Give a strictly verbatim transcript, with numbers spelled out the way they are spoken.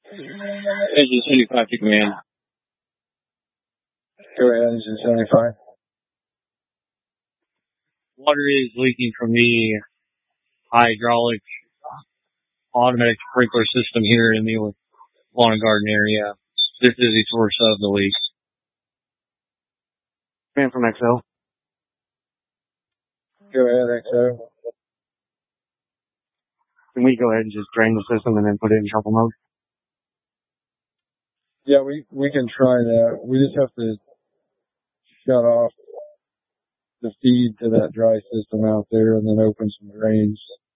Engine seventy-five to command. Go ahead, engine seventy-five. Water is leaking from the hydraulic automatic sprinkler system here in the lawn and garden area. This is the source of the leak. Man from X L. Go ahead, X O. Can we go ahead and just drain the system and then put it in shuffle mode? Yeah, we, we can try that. We just have to shut off the feed to that dry system out there and then open some drains.